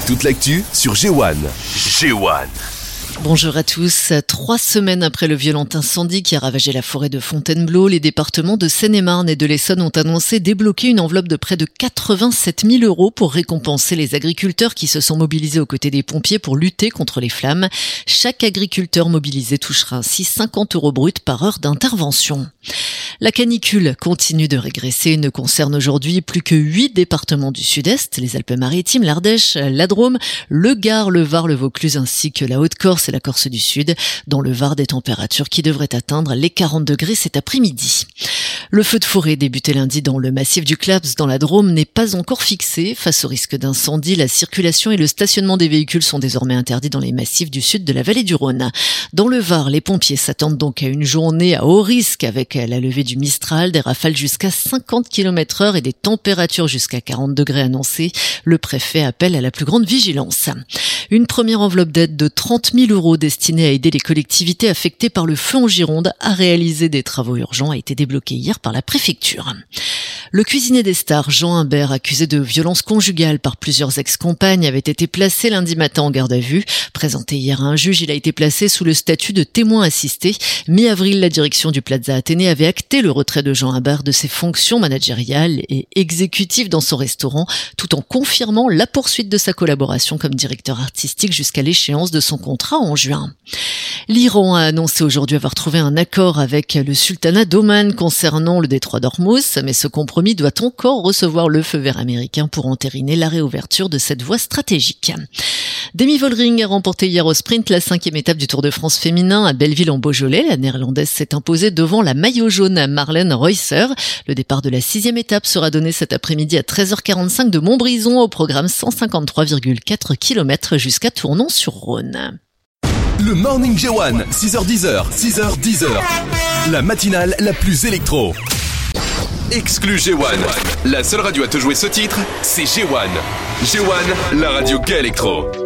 Toute l'actu sur G1. G1. Bonjour à tous. 3 semaines après le violent incendie qui a ravagé la forêt de Fontainebleau, les départements de Seine-et-Marne et de l'Essonne ont annoncé débloquer une enveloppe de près de 87 000 € pour récompenser les agriculteurs qui se sont mobilisés aux côtés des pompiers pour lutter contre les flammes. Chaque agriculteur mobilisé touchera ainsi 50 € bruts par heure d'intervention. La canicule continue de régresser et ne concerne aujourd'hui plus que 8 départements du Sud-Est, les Alpes-Maritimes, l'Ardèche, la Drôme, le Gard, le Var, le Vaucluse ainsi que la Haute-Corse et la Corse du Sud. Dans le Var, des températures qui devraient atteindre les 40 degrés cet après-midi. Le feu de forêt débuté lundi dans le massif du Claps dans la Drôme n'est pas encore fixé. Face au risque d'incendie, la circulation et le stationnement des véhicules sont désormais interdits dans les massifs du sud de la vallée du Rhône. Dans le Var, les pompiers s'attendent donc à une journée à haut risque avec la levée du Mistral, des rafales jusqu'à 50 km/h et des températures jusqu'à 40 degrés annoncées. Le préfet appelle à la plus grande vigilance. Une première enveloppe d'aide de 30 000 € destinée à aider les collectivités affectées par le feu en Gironde à réaliser des travaux urgents a été débloquée hier par la préfecture. Le cuisinier des stars, Jean Imbert, accusé de violence conjugale par plusieurs ex-compagnes, avait été placé lundi matin en garde à vue. Présenté hier à un juge, il a été placé sous le statut de témoin assisté. Mi-avril, la direction du Plaza Athénée avait acté le retrait de Jean Imbert de ses fonctions managériales et exécutives dans son restaurant, tout en confirmant la poursuite de sa collaboration comme directeur artistique jusqu'à l'échéance de son contrat en juin. L'Iran a annoncé aujourd'hui avoir trouvé un accord avec le sultanat d'Oman concernant le détroit d'Ormuz, mais ce compromis doit encore recevoir le feu vert américain pour entériner la réouverture de cette voie stratégique. Demi Vollering a remporté hier au sprint la 5e étape du Tour de France féminin à Belleville en Beaujolais. La néerlandaise s'est imposée devant la maillot jaune Marlène Reusser. Le départ de la 6e étape sera donné cet après-midi à 13h45 de Montbrison au programme 153,4 km jusqu'à Tournon-sur-Rhône. Le Morning G1, 6h10, 6h10. La matinale la plus électro. Exclu G1. La seule radio à te jouer ce titre, c'est G1. G1, la radio gay électro.